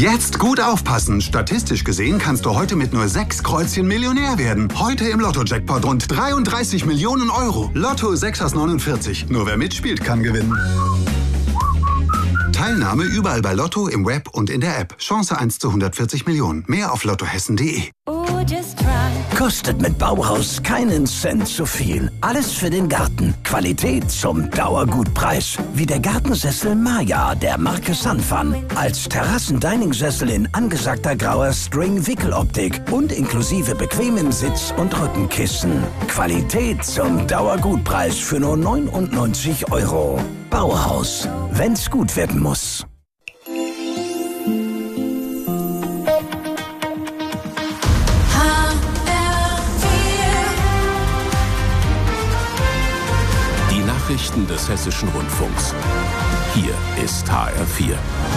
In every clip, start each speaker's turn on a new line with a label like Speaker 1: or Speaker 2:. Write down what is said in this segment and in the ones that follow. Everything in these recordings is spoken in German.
Speaker 1: Jetzt gut aufpassen. Statistisch gesehen kannst du heute mit nur 6 Kreuzchen Millionär werden. Heute im Lotto-Jackpot rund 33 Millionen Euro. Lotto 6 aus 49. Nur wer mitspielt, kann gewinnen. Teilnahme überall bei Lotto, im Web und in der App. Chance 1 zu 140 Millionen. Mehr auf lottohessen.de.
Speaker 2: Kostet mit Bauhaus keinen Cent zu viel. Alles für den Garten. Qualität zum Dauergutpreis. Wie der Gartensessel Maya der Marke Sanfan. Als Terrassen-Dining-Sessel in angesagter grauer String-Wickeloptik und inklusive bequemen Sitz- und Rückenkissen. Qualität zum Dauergutpreis für nur 99 €. Bauhaus. Wenn's gut werden muss.
Speaker 3: Nachrichten des Hessischen Rundfunks. Hier ist HR4.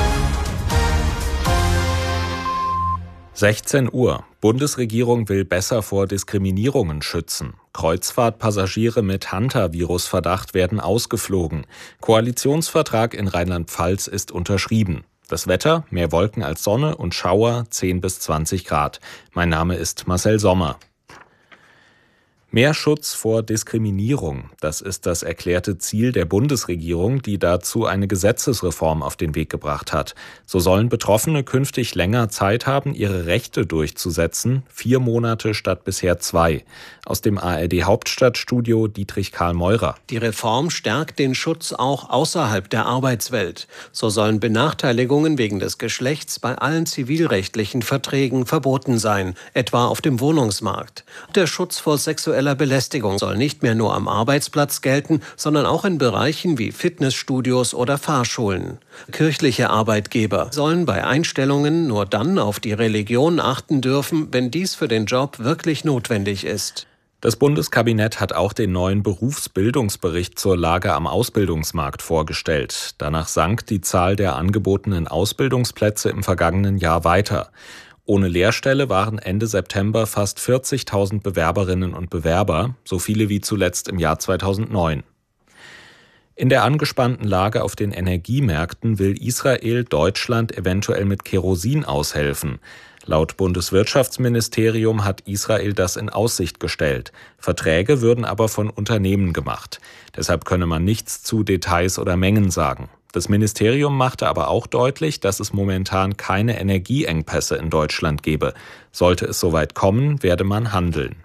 Speaker 4: 16 Uhr. Bundesregierung will besser vor Diskriminierungen schützen. Kreuzfahrtpassagiere mit Hantavirus-Verdacht werden ausgeflogen. Koalitionsvertrag in Rheinland-Pfalz ist unterschrieben. Das Wetter: mehr Wolken als Sonne und Schauer, 10 bis 20 Grad. Mein Name ist Marcel Sommer. Mehr Schutz vor Diskriminierung, das ist das erklärte Ziel der Bundesregierung, die dazu eine Gesetzesreform auf den Weg gebracht hat. So sollen Betroffene künftig länger Zeit haben, ihre Rechte durchzusetzen, 4 Monate statt bisher 2. Aus dem ARD-Hauptstadtstudio Dietrich Karl Meurer.
Speaker 5: Die Reform stärkt den Schutz auch außerhalb der Arbeitswelt. So sollen Benachteiligungen wegen des Geschlechts bei allen zivilrechtlichen Verträgen verboten sein, etwa auf dem Wohnungsmarkt. Der Schutz vor sexueller Belästigung soll nicht mehr nur am Arbeitsplatz gelten, sondern auch in Bereichen wie Fitnessstudios oder Fahrschulen. Kirchliche Arbeitgeber sollen bei Einstellungen nur dann auf die Religion achten dürfen, wenn dies für den Job wirklich notwendig ist.
Speaker 4: Das Bundeskabinett hat auch den neuen Berufsbildungsbericht zur Lage am Ausbildungsmarkt vorgestellt. Danach sank die Zahl der angebotenen Ausbildungsplätze im vergangenen Jahr weiter. Ohne Lehrstelle waren Ende September fast 40.000 Bewerberinnen und Bewerber, so viele wie zuletzt im Jahr 2009. In der angespannten Lage auf den Energiemärkten will Israel Deutschland eventuell mit Kerosin aushelfen. Laut Bundeswirtschaftsministerium hat Israel das in Aussicht gestellt. Verträge würden aber von Unternehmen gemacht. Deshalb könne man nichts zu Details oder Mengen sagen. Das Ministerium machte aber auch deutlich, dass es momentan keine Energieengpässe in Deutschland gebe. Sollte es soweit kommen, werde man handeln.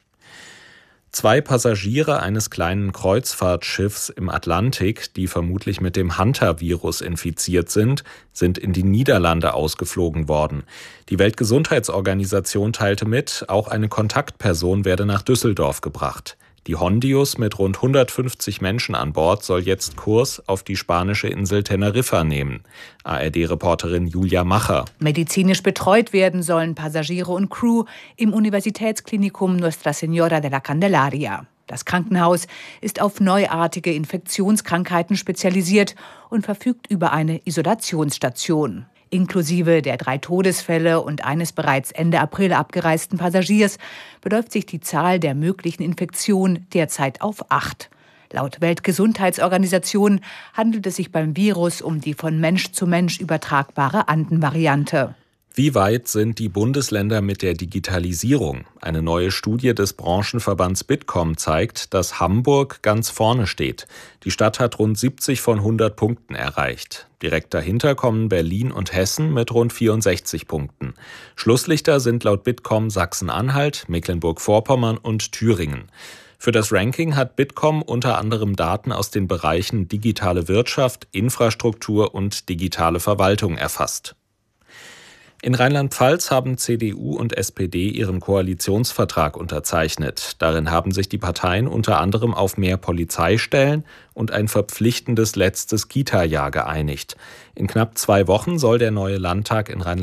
Speaker 4: 2 Passagiere eines kleinen Kreuzfahrtschiffs im Atlantik, die vermutlich mit dem Hantavirus infiziert sind in die Niederlande ausgeflogen worden. Die Weltgesundheitsorganisation teilte mit, auch eine Kontaktperson werde nach Düsseldorf gebracht. Die Hondius mit rund 150 Menschen an Bord soll jetzt Kurs auf die spanische Insel Teneriffa nehmen. ARD-Reporterin Julia Macher.
Speaker 6: Medizinisch betreut werden sollen Passagiere und Crew im Universitätsklinikum Nuestra Señora de la Candelaria. Das Krankenhaus ist auf neuartige Infektionskrankheiten spezialisiert und verfügt über eine Isolationsstation. Inklusive der 3 Todesfälle und eines bereits Ende April abgereisten Passagiers beläuft sich die Zahl der möglichen Infektionen derzeit auf 8. Laut Weltgesundheitsorganisation handelt es sich beim Virus um die von Mensch zu Mensch übertragbare Anden-Variante.
Speaker 4: Wie weit sind die Bundesländer mit der Digitalisierung? Eine neue Studie des Branchenverbands Bitkom zeigt, dass Hamburg ganz vorne steht. Die Stadt hat rund 70 von 100 Punkten erreicht. Direkt dahinter kommen Berlin und Hessen mit rund 64 Punkten. Schlusslichter sind laut Bitkom Sachsen-Anhalt, Mecklenburg-Vorpommern und Thüringen. Für das Ranking hat Bitkom unter anderem Daten aus den Bereichen digitale Wirtschaft, Infrastruktur und digitale Verwaltung erfasst. In Rheinland-Pfalz haben CDU und SPD ihren Koalitionsvertrag unterzeichnet. Darin haben sich die Parteien unter anderem auf mehr Polizeistellen und ein verpflichtendes letztes Kita-Jahr geeinigt. In knapp 2 Wochen soll der neue Landtag in Rheinland-Pfalz